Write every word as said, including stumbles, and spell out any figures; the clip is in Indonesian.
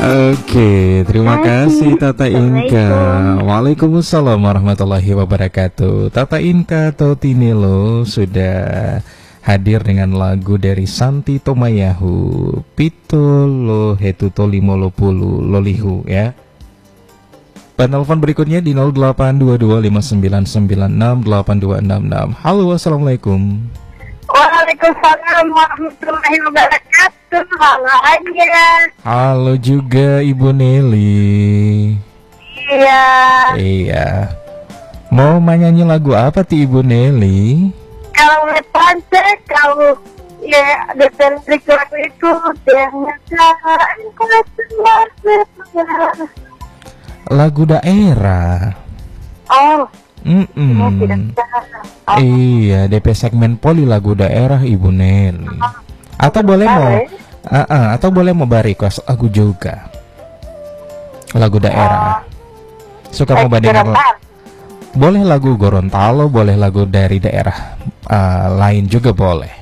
Oke, terima kasih Tata Inka. Waalaikumsalam warahmatullahi wabarakatuh. Tata Inka atau Tinelo sudah hadir dengan lagu dari Santi Tomayahu, Pito lo hetuto limolo pulu lolihu ya. Penelpon berikutnya di nol delapan dua dua lima sembilan sembilan enam delapan dua enam enam. Halo, assalamualaikum. Waalaikumsalam warahmatullahi wabarakatuh. Halo aja. Halo juga Ibu Nelly. Iya. Iya. Mau menyanyi lagu apa ti Ibu Nelly? Kalau lepante, kalau ya depan lagu itu dengan cara Lagu daerah. Oh. Mm -mm. Oh. Iya, D P segmen poli lagu daerah Ibu Nelly. Atau boleh mau, uh -uh, atau boleh mau request lagu juga. Lagu daerah. Suka mau bandingkan? Boleh lagu Gorontalo, boleh lagu dari daerah uh, lain juga boleh.